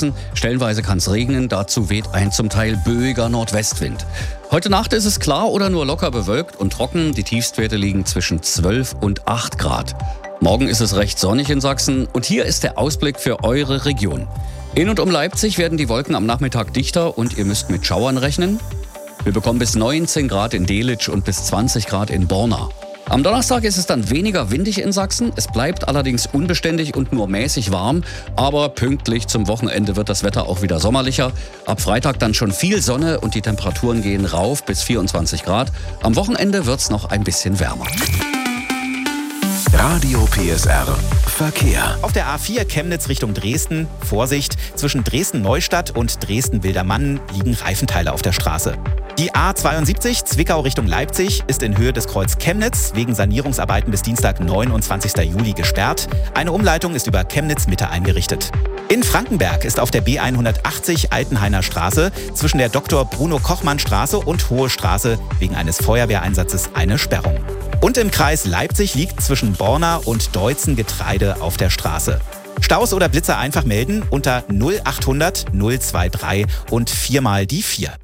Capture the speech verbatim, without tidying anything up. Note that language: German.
Sachsen. Stellenweise kann es regnen, dazu weht ein zum Teil böiger Nordwestwind. Heute Nacht ist es klar oder nur locker bewölkt und trocken. Die Tiefstwerte liegen zwischen zwölf und acht Grad. Morgen ist es recht sonnig in Sachsen und hier ist der Ausblick für eure Region. In und um Leipzig werden die Wolken am Nachmittag dichter und ihr müsst mit Schauern rechnen. Wir bekommen bis neunzehn Grad in Delitzsch und bis zwanzig Grad in Borna. Am Donnerstag ist es dann weniger windig in Sachsen. Es bleibt allerdings unbeständig und nur mäßig warm. Aber pünktlich zum Wochenende wird das Wetter auch wieder sommerlicher. Ab Freitag dann schon viel Sonne und die Temperaturen gehen rauf bis vierundzwanzig Grad. Am Wochenende wird es noch ein bisschen wärmer. Radio P S R Verkehr. Auf der A vier Chemnitz Richtung Dresden, Vorsicht, zwischen Dresden-Neustadt und Dresden-Wildermann liegen Reifenteile auf der Straße. Die A zweiundsiebzig Zwickau Richtung Leipzig ist in Höhe des Kreuz Chemnitz wegen Sanierungsarbeiten bis Dienstag, neunundzwanzigsten Juli gesperrt. Eine Umleitung ist über Chemnitz Mitte eingerichtet. In Frankenberg ist auf der B hundertachtzig Altenhainer Straße zwischen der Doktor Bruno Kochmann Straße und Hohe Straße wegen eines Feuerwehreinsatzes eine Sperrung. Und im Kreis Leipzig liegt zwischen Borna und Deutzen Getreide auf der Straße. Staus oder Blitzer einfach melden unter null achthundert null drei drei und viermal die vier.